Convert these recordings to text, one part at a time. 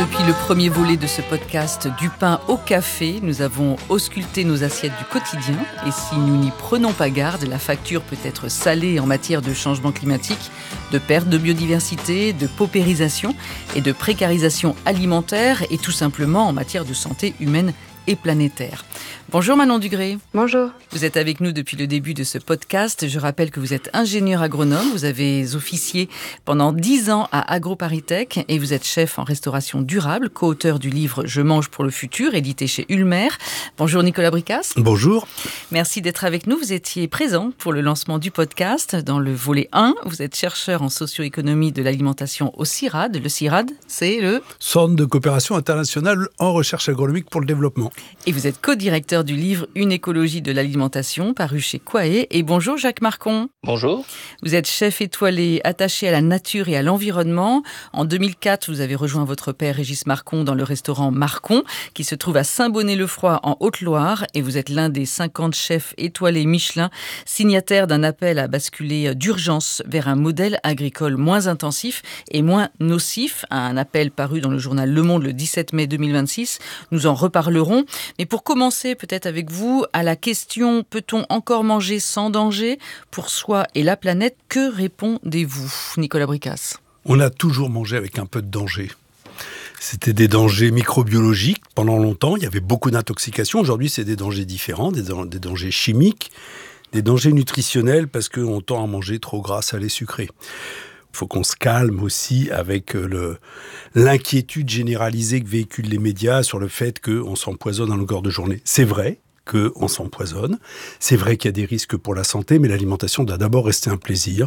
Depuis le premier volet de ce podcast Du pain au café, nous avons ausculté nos assiettes du quotidien. Et si nous n'y prenons pas garde, la facture peut être salée en matière de changement climatique, de perte de biodiversité, de paupérisation et de précarisation alimentaire et tout simplement en matière de santé humaine et planétaire. Bonjour Manon Dugré. Bonjour. Vous êtes avec nous depuis le début de ce podcast. Je rappelle que vous êtes ingénieur agronome. Vous avez officié pendant 10 ans à AgroParisTech et vous êtes chef en restauration durable, co-auteur du livre Je mange pour le futur, édité chez Ulmer. Bonjour Nicolas Bricasse. Bonjour. Merci d'être avec nous. Vous étiez présent pour le lancement du podcast dans le volet 1. Vous êtes chercheur en socio-économie de l'alimentation au CIRAD. Le CIRAD, c'est le Centre de coopération internationale en recherche agronomique pour le développement. Et vous êtes co-directeur du livre Une écologie de l'alimentation, paru chez Quae. Et bonjour Jacques Marcon. Bonjour. Vous êtes chef étoilé attaché à la nature et à l'environnement. En 2004, vous avez rejoint votre père Régis Marcon dans le restaurant Marcon, qui se trouve à Saint-Bonnet-le-Froid en Haute-Loire. Et vous êtes l'un des 50 chefs étoilés Michelin, signataires d'un appel à basculer d'urgence vers un modèle agricole moins intensif et moins nocif. Un appel paru dans le journal Le Monde le 17 mai 2026. Nous en reparlerons. Mais pour commencer peut-être avec vous, à la question « Peut-on encore manger sans danger pour soi et la planète ?» Que répondez-vous, Nicolas Bricasse? On a toujours mangé avec un peu de danger. C'était des dangers microbiologiques pendant longtemps. Il y avait beaucoup d'intoxications. Aujourd'hui, c'est des dangers différents, des dangers chimiques, des dangers nutritionnels parce qu'on tend à manger trop gras, salé, sucré. Il faut qu'on se calme aussi avec l'inquiétude généralisée que véhiculent les médias sur le fait qu'on s'empoisonne à longueur de journée. C'est vrai qu'on s'empoisonne, c'est vrai qu'il y a des risques pour la santé, mais l'alimentation doit d'abord rester un plaisir.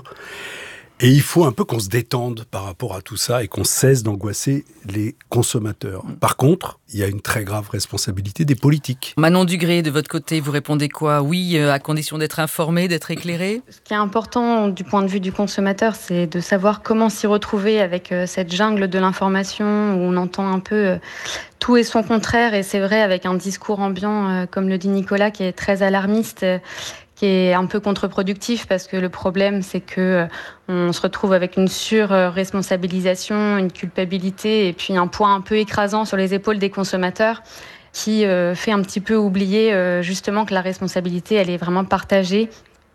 Et il faut un peu qu'on se détende par rapport à tout ça et qu'on cesse d'angoisser les consommateurs. Par contre, il y a une très grave responsabilité des politiques. Manon Dugré, de votre côté, vous répondez quoi? Oui, à condition d'être informé, d'être éclairé? Ce qui est important du point de vue du consommateur, c'est de savoir comment s'y retrouver avec cette jungle de l'information où on entend un peu tout et son contraire. Et c'est vrai, avec un discours ambiant, comme le dit Nicolas, qui est très alarmiste, qui est un peu contre-productif parce que le problème, c'est que on se retrouve avec une sur-responsabilisation, une culpabilité et puis un poids un peu écrasant sur les épaules des consommateurs qui fait un petit peu oublier justement que la responsabilité, elle est vraiment partagée,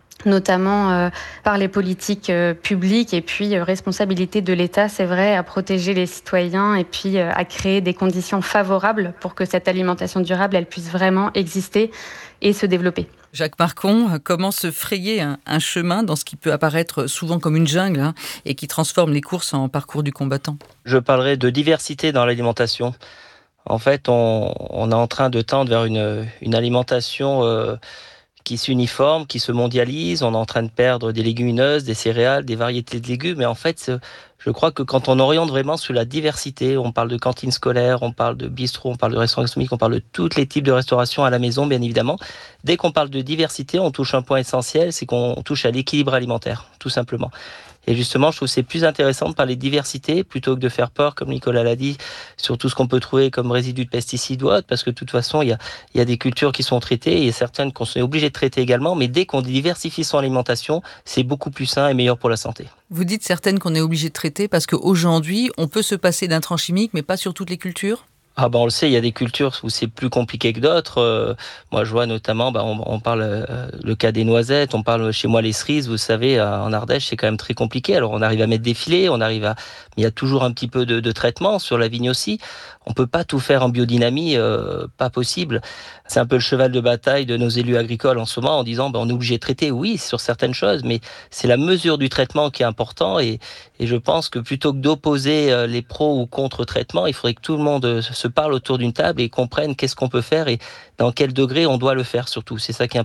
notamment par les politiques publiques et puis responsabilité de l'État, c'est vrai, à protéger les citoyens et puis à créer des conditions favorables pour que cette alimentation durable, elle puisse vraiment exister et se développer. Jacques Marcon, comment se frayer un chemin dans ce qui peut apparaître souvent comme une jungle et qui transforme les courses en parcours du combattant? Je parlerai de diversité dans l'alimentation. En fait, on est en train de tendre vers une alimentation qui s'uniforme, qui se mondialise. On est en train de perdre des légumineuses, des céréales, des variétés de légumes. Et en fait, je crois que quand on oriente vraiment sur la diversité, on parle de cantine scolaire, on parle de bistrot, on parle de restaurant gastronomique, on parle de tous les types de restauration à la maison, bien évidemment. Dès qu'on parle de diversité, on touche un point essentiel, c'est qu'on touche à l'équilibre alimentaire, tout simplement. Et justement, je trouve que c'est plus intéressant de parler de diversité plutôt que de faire peur, comme Nicolas l'a dit, sur tout ce qu'on peut trouver comme résidus de pesticides ou autres, parce que de toute façon, il y a des cultures qui sont traitées et certaines qu'on est obligé de traiter également, mais dès qu'on diversifie son alimentation, c'est beaucoup plus sain et meilleur pour la santé. Vous dites certaines qu'on est obligé de traiter parce qu'aujourd'hui, on peut se passer d'intrants chimiques, mais pas sur toutes les cultures? On le sait, il y a des cultures où c'est plus compliqué que d'autres. Moi, je vois notamment, on parle le cas des noisettes, on parle chez moi les cerises, vous savez, en Ardèche, c'est quand même très compliqué. Alors, on arrive à mettre des filets, mais il y a toujours un petit peu de traitement sur la vigne aussi. On peut pas tout faire en biodynamie, pas possible. C'est un peu le cheval de bataille de nos élus agricoles en ce moment en disant, on est obligé de traiter, oui, sur certaines choses, mais c'est la mesure du traitement qui est important et je pense que plutôt que d'opposer les pros ou contre-traitements, il faudrait que tout le monde se parle autour d'une table et comprenne qu'est-ce qu'on peut faire et dans quel degré on doit le faire surtout. C'est ça qui est important.